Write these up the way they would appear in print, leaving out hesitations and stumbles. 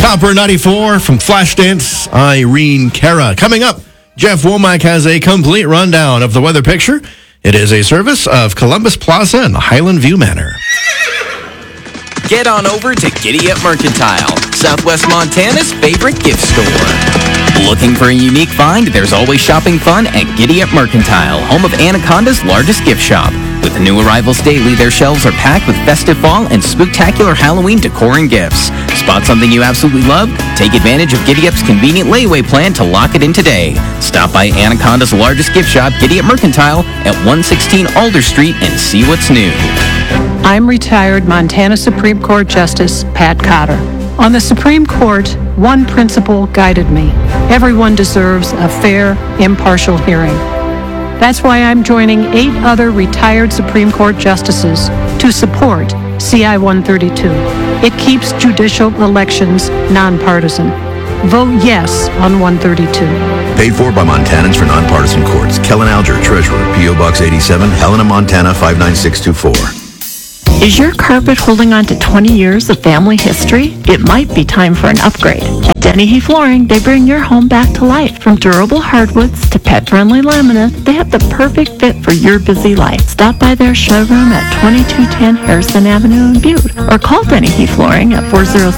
Copper 94 from Flashdance, Irene Cara. Coming up, Jeff Womack has a complete rundown of the weather picture. It is a service of Columbus Plaza and the Highland View Manor. Get on over to Giddy Up Mercantile, Southwest Montana's favorite gift store. Looking for a unique find? There's always shopping fun at Giddy Up Mercantile, home of Anaconda's largest gift shop. With new arrivals daily, their shelves are packed with festive fall and spooktacular Halloween decor and gifts. Spot something you absolutely love? Take advantage of Giddy Up's convenient layaway plan to lock it in today. Stop by Anaconda's largest gift shop, Giddy Up Mercantile, at 116 Alder Street and see what's new. I'm retired Montana Supreme Court Justice Pat Cotter. On the Supreme Court, one principle guided me. Everyone deserves a fair, impartial hearing. That's why I'm joining 8 other retired Supreme Court justices to support CI 132. It keeps judicial elections nonpartisan. Vote yes on 132. Paid for by Montanans for Nonpartisan Courts. Kellen Alger, Treasurer, P.O. Box 87, Helena, Montana 59624. Is your carpet holding on to 20 years of family history? It might be time for an upgrade. At Denny He Flooring, they bring your home back to life. From durable hardwoods to pet-friendly laminate, they have the perfect fit for your busy life. Stop by their showroom at 2210 Harrison Avenue in Butte, or call Denny He Flooring at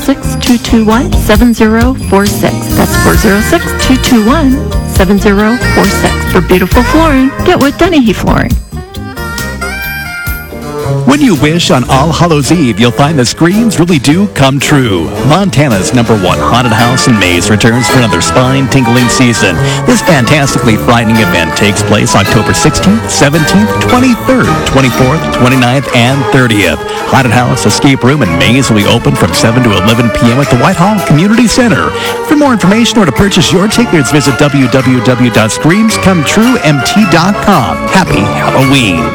406-221-7046. That's 406-221-7046. For beautiful flooring, get with Denny He Flooring. When you wish on All Hallows Eve, you'll find the screams really do come true. Montana's #1 haunted house and maze returns for another spine-tingling season. This fantastically frightening event takes place October 16th, 17th, 23rd, 24th, 29th, and 30th. Haunted house, escape room, and maze will be open from 7 to 11 p.m. at the Whitehall Community Center. For more information or to purchase your tickets, visit www.screamscometruemt.com. Happy Halloween.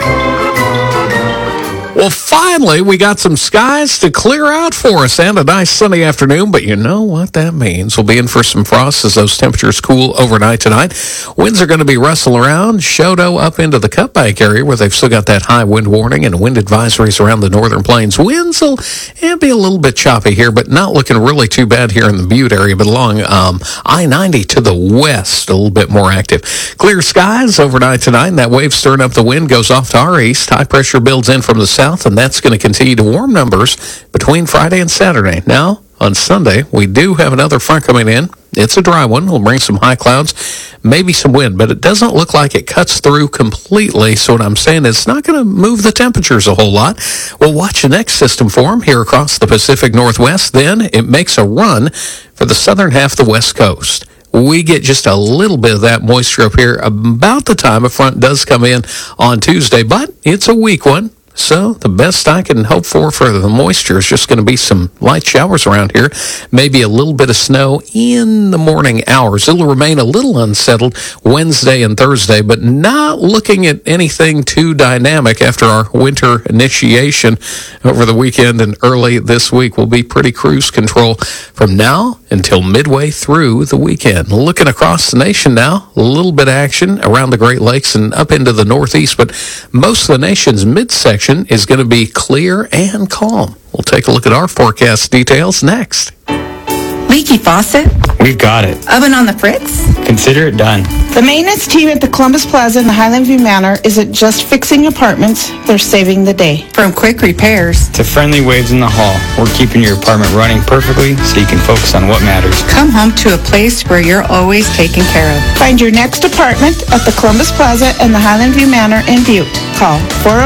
Well, finally, we got some skies to clear out for us and a nice sunny afternoon, but you know what that means. We'll be in for some frost as those temperatures cool overnight tonight. Winds are going to be rustling around, Shodo up into the Cutbank area where they've still got that high wind warning and wind advisories around the northern plains. Winds will be a little bit choppy here, but not looking really too bad here in the Butte area, but along I-90 to the west, a little bit more active. Clear skies overnight tonight, and that wave stirring up the wind goes off to our east. High pressure builds in from the south, and that's going to continue to warm numbers between Friday and Saturday. Now, on Sunday, we do have another front coming in. It's a dry one. We'll bring some high clouds, maybe some wind, but it doesn't look like it cuts through completely. So what I'm saying is it's not going to move the temperatures a whole lot. We'll watch the next system form here across the Pacific Northwest. Then it makes a run for the southern half of the West Coast. We get just a little bit of that moisture up here about the time a front does come in on Tuesday, but it's a weak one. So the best I can hope for the moisture is just going to be some light showers around here, maybe a little bit of snow in the morning hours. It'll remain a little unsettled Wednesday and Thursday, but not looking at anything too dynamic after our winter initiation over the weekend and early this week. Will be pretty cruise control from now until midway through the weekend. Looking across the nation now, a little bit of action around the Great Lakes and up into the Northeast, but most of the nation's midsection is going to be clear and calm. We'll take a look at our forecast details next. Leaky faucet? We've got it. Oven on the fritz? Consider it done. The maintenance team at the Columbus Plaza and the Highland View Manor isn't just fixing apartments, they're saving the day. From quick repairs to friendly waves in the hall, we're keeping your apartment running perfectly so you can focus on what matters. Come home to a place where you're always taken care of. Find your next apartment at the Columbus Plaza and the Highland View Manor in Butte. Call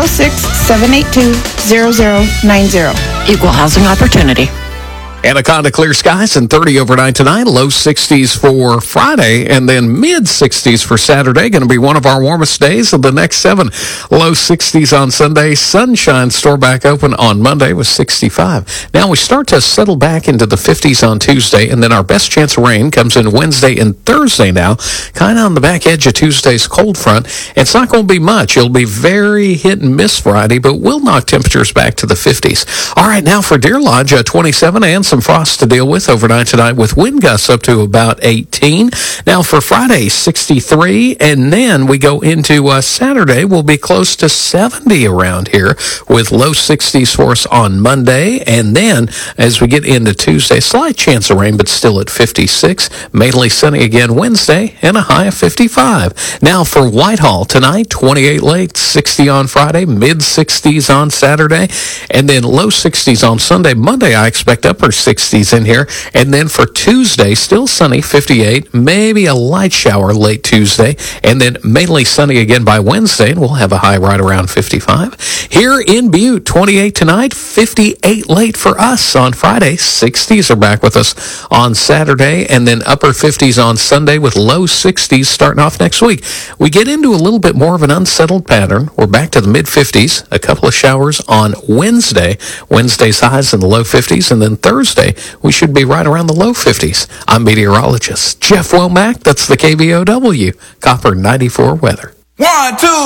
406-782-0090. Equal housing opportunity. Anaconda clear skies and 30 overnight tonight, low 60s for Friday, and then mid-60s for Saturday. Going to be one of our warmest days of the next 7. Low 60s on Sunday. Sunshine store back open on Monday with 65. Now we start to settle back into the 50s on Tuesday, and then our best chance of rain comes in Wednesday and Thursday now, kind of on the back edge of Tuesday's cold front. It's not going to be much. It'll be very hit and miss Friday, but we'll knock temperatures back to the 50s. All right, now for Deer Lodge, 27 and some frost to deal with overnight tonight with wind gusts up to about 18. Now for Friday, 63, and then we go into Saturday. We'll be close to 70 around here with low 60s for us on Monday. And then as we get into Tuesday, slight chance of rain, but still at 56. Mainly sunny again Wednesday and a high of 55. Now for Whitehall tonight, 28 late, 60 on Friday, mid 60s on Saturday, and then low 60s on Sunday. Monday, I expect upper 60s in here. And then for Tuesday, still sunny, 58, maybe a light shower late Tuesday, and then mainly sunny again by Wednesday, and we'll have a high right around 55. Here in Butte, 28 tonight, 58 late for us on Friday. 60s are back with us on Saturday, and then upper 50s on Sunday with low 60s starting off next week. We get into a little bit more of an unsettled pattern. We're back to the mid-50s, a couple of showers on Wednesday. Wednesday's highs in the low 50s, and then Thursday, we should be right around the low 50s. I'm meteorologist Jeff Womack. That's the KBOW Copper 94 weather. 1, 2,